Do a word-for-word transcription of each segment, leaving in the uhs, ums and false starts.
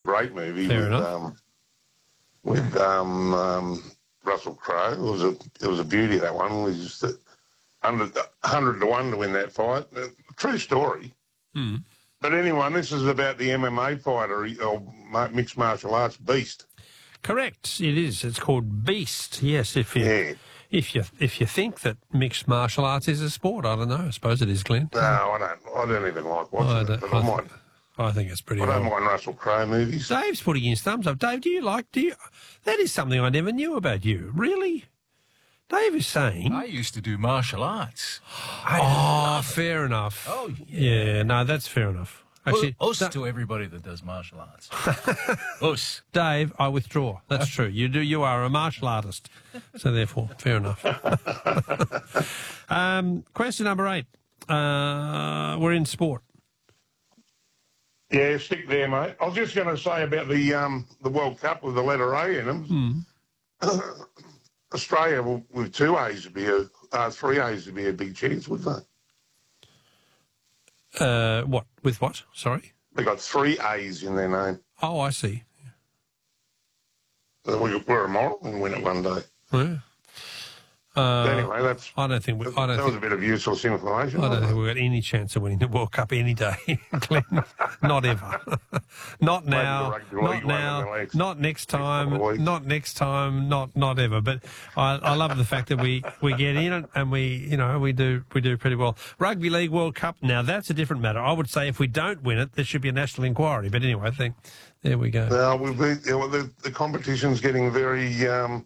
great movie Fair with enough. um, with um, um, Russell Crowe. It was a it was a beauty, that one. It was just a hundred hundred to one to win that fight. A true story. Hmm. But anyway, this is about the M M A fighter or mixed martial arts beast. Correct. It is. It's called Beast. Yes. If you Yeah. if you if you think that mixed martial arts is a sport, I don't know. I suppose it is, Glenn. No, I don't. I don't even like watching I it. don't, But I, I, think, might. I think it's pretty. I don't odd. mind Russell Crowe movies. Dave's putting his thumbs up. Dave, do you like? Do you? That is something I never knew about you. Really? Dave is saying. I used to do martial arts. Oh, fair enough. Oh, yeah. No, that's fair enough. Actually, Us Da- to everybody that does martial arts. Us. Dave, I withdraw. That's true. You do. You are a martial artist, so therefore, fair enough. um, question number eight. Uh, we're in sport. Yeah, stick there, mate. I was just going to say about the um, the World Cup with the letter A in them. Hmm. Australia will, with two A's would be a uh, three A's would be a big chance, would they? Uh, what with what? Sorry. They got three A's in their name. Oh, I see. So we, we're a model and win it one day. Yeah. Uh, But anyway, that's I don't think we, I don't that was think, a bit of useless information. I don't wasn't think it? we've got any chance of winning the World Cup any day, Glenn. Not ever. Not now. rugby Not league one in now. the legs. Not next time. couple of weeks. Not next time. Not not ever. But I, I love the fact that we, we get in it and we you know we do we do pretty well. Rugby League World Cup. Now that's a different matter. I would say if we don't win it, there should be a national inquiry. But anyway, I think there we go. No, we've been, you know, the, the competition's getting very, um,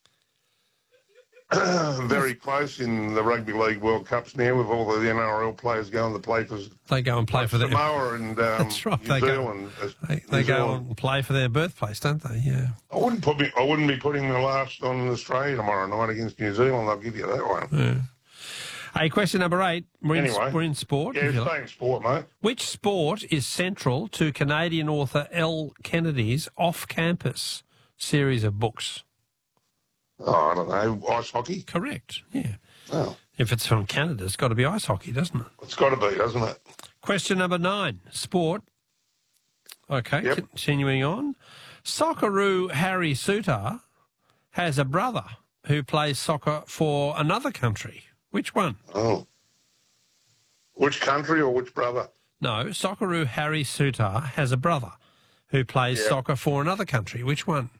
very close in the Rugby League World Cups now with all the N R L players going to play for They go and play for their. Samoa and um, That's right, New they go- Zealand. uh, They, New they go Zealand. and play for their birthplace, don't they? Yeah. I wouldn't put me, I wouldn't be putting the last on Australia tomorrow night against New Zealand. I'll give you that one. Yeah. Hey, question number eight. We're, Anyway. in, we're in sport. Yeah, if you like. staying sport, mate. Which sport is central to Canadian author Elle Kennedy's off-campus series of books? Oh, I don't know. Ice hockey? Correct. Yeah. Oh, If it's from Canada, it's got to be ice hockey, doesn't it? it's got to be, doesn't it? Question number nine. Sport. Okay, Yep. continuing on. Socceroo Harry Suter has a brother who plays soccer for another country. Which one? Oh. Which country or which brother? No, Socceroo Harry Suter has a brother who plays Yep. soccer for another country. Which one?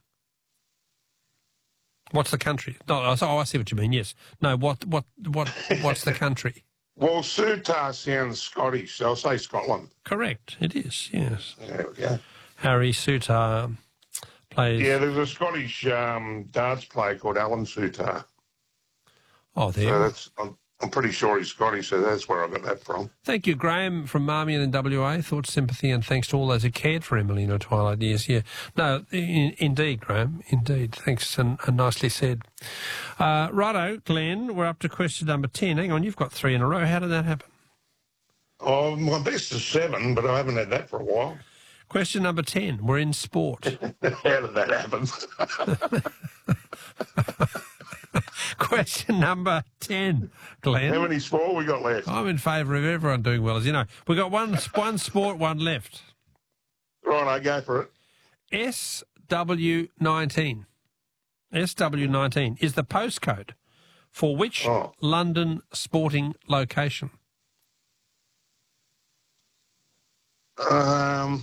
What's the country? No, oh, I see what you mean. Yes. No. What? What? What? What's the country? Well, Sutar sounds Scottish, so I'll say Scotland. Correct. It is. Yes. There we go. Harry Suter plays. Yeah, there's a Scottish um, darts player called Alan Sutar. Oh, there. So that's I'm, I'm pretty sure he's Scottish, so that's where I got that from. Thank you, Graham from Marmion in W A. Thoughts, sympathy, and thanks to all those who cared for Emily in her twilight years. Yeah, no, in, indeed, Graham, indeed. Thanks, and, and nicely said. Uh, righto, Glenn, we're up to question number ten. Hang on, you've got three in a row. How did that happen? Oh, my best is seven, but I haven't had that for a while. Question number ten. We're in sport. How did that happen? Question number ten, Glenn. How many sport we got left? I'm in favour of everyone doing well, as you know. We've got one, one sport, one left. Right, I go for it. S W nineteen. S W nineteen is the postcode for which Oh. London sporting location? Um,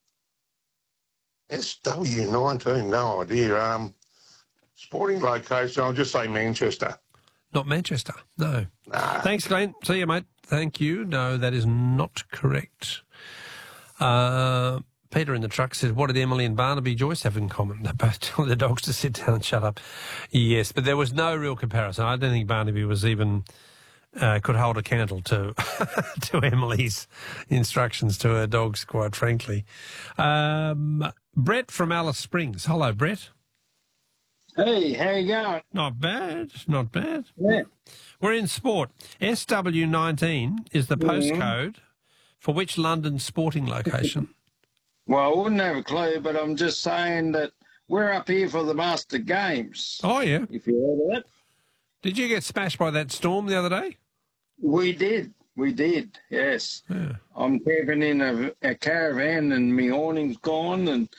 S W nineteen, no idea. Um, sporting location, I'll just say Manchester. Not Manchester, no. Nah. Thanks, Glenn. See you, mate. Thank you. No, that is not correct. Uh, Peter in the truck says, what did Emily and Barnaby Joyce have in common? They both told their dogs to sit down and shut up. Yes, but there was no real comparison. I don't think Barnaby was even... Uh, could hold a candle to to Emily's instructions to her dogs, quite frankly. Um, Brett from Alice Springs. Hello, Brett. Hey, how you going? Not bad, not bad. Yeah. We're in sport. S W nineteen is the postcode for which London sporting location? Well, I wouldn't have a clue, but I'm just saying that we're up here for the Master Games. Oh, yeah. If you heard of it. Did you get smashed by that storm the other day? We did. We did, yes. Yeah. I'm camping in a, a caravan and my awning's gone and